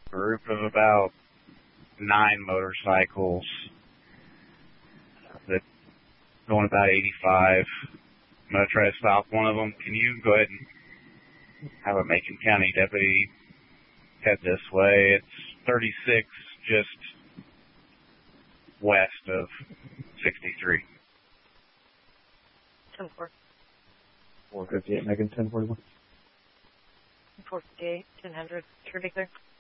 group of about 9 motorcycles that going about 85. I'm going to try to stop one of them. Can you go ahead and have a Macon County deputy head this way? It's 36 just west of 63. 10-4. 458, Megan, 1041. 458, 1000. Should be clear.